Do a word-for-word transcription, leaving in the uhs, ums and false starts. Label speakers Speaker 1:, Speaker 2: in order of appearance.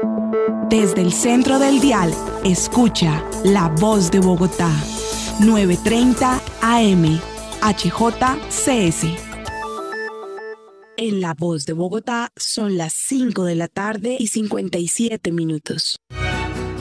Speaker 1: Desde el centro del dial, escucha La Voz de Bogotá, novecientos treinta A M, H J C S. En La Voz de Bogotá son las cinco de la tarde y cincuenta y siete minutos.